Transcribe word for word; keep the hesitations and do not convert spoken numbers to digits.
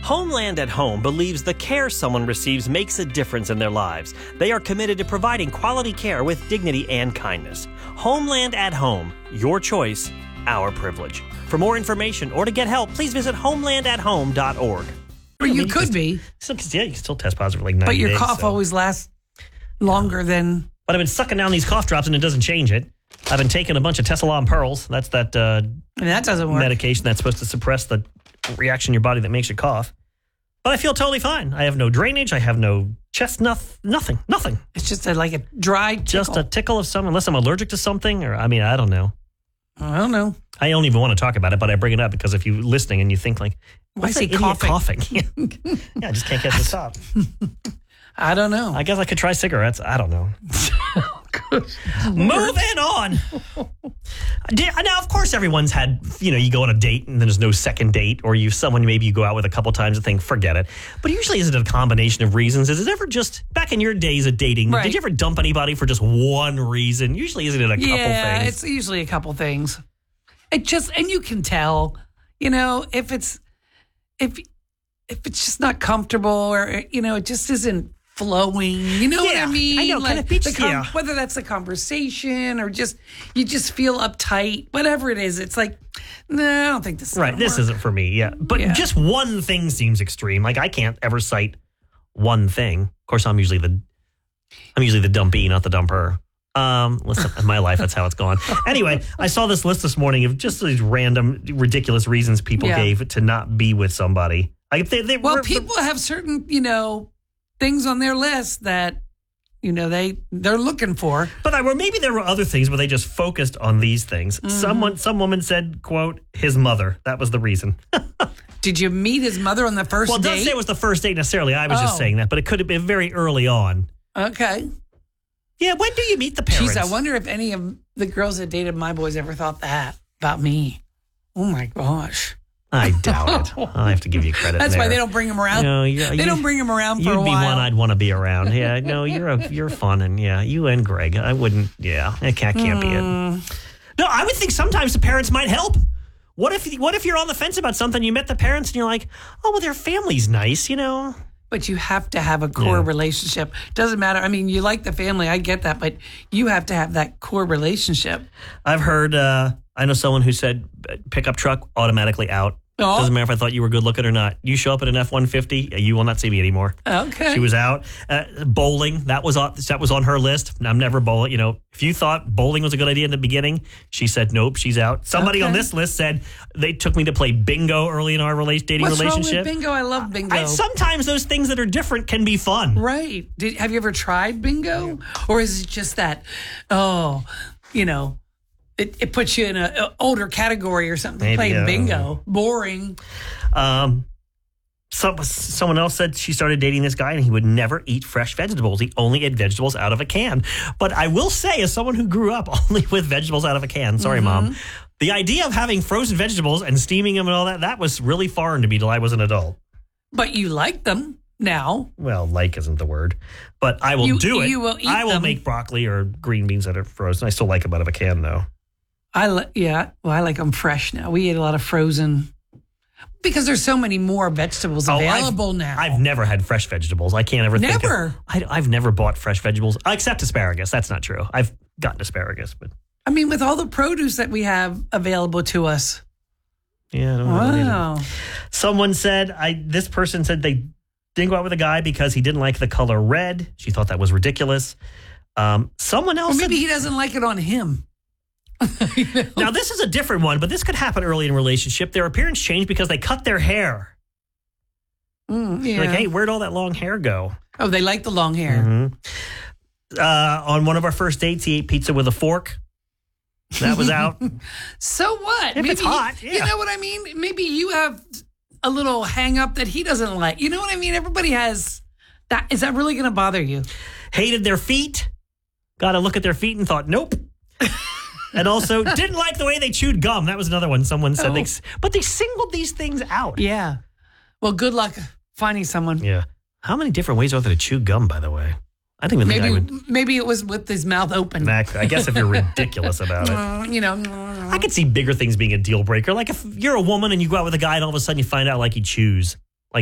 Homeland at Home believes the care someone receives makes a difference in their lives. They are committed to providing quality care with dignity and kindness. Homeland at Home. Your choice, our privilege. For more information or to get help, please visit homeland at home dot org. Or you, I mean, could you be. Still, yeah, you can still test positive for like ninety But your days, cough so. always lasts longer than... But I've been sucking down these cough drops and it doesn't change it. I've been taking a bunch of Tessalon Pearls. That's that uh, And that doesn't work. medication that's supposed to suppress the reaction in your body that makes you cough. But I feel totally fine. I have no drainage. I have no chest, nothing, nothing, nothing. It's just a, like a dry tickle. Just a tickle of something, unless I'm allergic to something, or I mean, I don't know. I don't know. I don't even want to talk about it, but I bring it up because if you're listening and you think like, Why what's is he that idiot coughing? coughing? Yeah, I just can't get this to stop. I don't know. I guess I could try cigarettes. I don't know. Moving on. Now, of course, everyone's had, you know, you go on a date and then there's no second date, or you someone maybe you go out with a couple times and think, forget it. But usually is it a combination of reasons? Is it ever just, back in your days of dating, Right. did you ever dump anybody for just one reason? Usually isn't it a couple yeah, things? it's usually a couple things. It just, and you can tell, you know, if it's, if, if it's just not comfortable, or, you know, it just isn't flowing. You know Yeah, what I mean? I know, kind of pitch- the com- yeah. whether that's a conversation or just, you just feel uptight, whatever it is. It's like, no, I don't think this is Right, gonna this work. isn't for me, yeah. But Yeah. just one thing seems extreme. Like, I can't ever cite one thing. Of course, I'm usually the I'm usually the dumpee, not the dumper. Um, listen, in my life, that's how it's gone. Anyway, I saw this list this morning of just these random, ridiculous reasons people Yeah. gave to not be with somebody. Like, they, they Well, were- people have certain, you know, things on their list that, you know, they, they're looking for. But I, well, maybe there were other things where they just focused on these things. Mm-hmm. Someone, some woman said, quote, his mother. That was the reason. Did you meet his mother on the first Well, it date? doesn't say it was the first date necessarily. I was just Oh. saying that. But it could have been very early on. Okay. Yeah, when do you meet the parents? Jeez, I wonder if any of the girls that dated my boys ever thought that about me. Oh my gosh. I doubt it. I have to give you credit. That's why there. they don't bring him around. No, you're- they you- don't bring him around for You'd a be while. one I'd want to be around. Yeah, no, you're a, you're fun, and yeah, you and Greg. I wouldn't. Yeah, that can't, can't be Hmm. it. No, I would think sometimes the parents might help. What if what if you're on the fence about something? You met the parents, and you're like, oh, well, their family's nice, you know. But you have to have a core Yeah. relationship. Doesn't matter. I mean, you like the family. I get that. But you have to have that core relationship. I've heard. Uh, I know someone who said pickup truck automatically out. Oh. Doesn't matter if I thought you were good looking or not. You show up at an F one fifty, you will not see me anymore. Okay. She was out. Uh, bowling, that was on that was on her list. I'm never bowling. You know, if you thought bowling was a good idea in the beginning, she said nope, she's out. Somebody Okay. on this list said they took me to play bingo early in our rela- dating What's relationship. wrong with bingo? I love bingo. I, sometimes those things that are different can be fun. Right. Did, have you ever tried bingo? Or is it just that, oh, you know, it, it puts you in an older category or something, Maybe, playing I don't bingo. know. Boring. Um, some, someone else said she started dating this guy and he would never eat fresh vegetables. He only ate vegetables out of a can. But I will say, as someone who grew up only with vegetables out of a can, sorry, Mm-hmm. Mom, the idea of having frozen vegetables and steaming them and all that, that was really foreign to me till I was an adult. But you like them now. Well, like isn't the word, but I will You- do it. you will eat I will them. make broccoli or green beans that are frozen. I still like them out of a can, though. I li- yeah, well, I like them fresh now. We eat a lot of frozen because there's so many more vegetables Oh, I've- available now. I've never had fresh vegetables. I can't ever think Never? of, I, I've never bought fresh vegetables, except asparagus. That's not true. I've gotten asparagus, but I mean, with all the produce that we have available to us. yeah. I don't know either. Wow. Someone said, I. This person said they didn't go out with a guy because he didn't like the color red. She thought that was ridiculous. Um, someone else Or maybe said, he doesn't like it on him. You know? now this is a different one, but this could happen early in a relationship. Their appearance changed because they cut their hair. Mm, yeah. Like, hey, where'd all that long hair go? Oh, they like the long hair. Mhm. Uh, on one of our first dates, he ate pizza with a fork. That was out. So what? If it's hot, You yeah. know what I mean? Maybe you have a little hang up that he doesn't like. You know what I mean? Everybody has that. Is that really going to bother you? Hated their feet. Got to look at their feet and thought, nope. And also didn't like the way they chewed gum. That was another one. Someone said, Oh. they, but they singled these things out. Yeah. Well, good luck finding someone. Yeah. How many different ways are there to chew gum, by the way? I didn't even Maybe think I would. maybe it was with his mouth open. Mac, I guess if you're ridiculous about it. Uh, you know. I could see bigger things being a deal breaker. Like if you're a woman and you go out with a guy and all of a sudden you find out like he chews.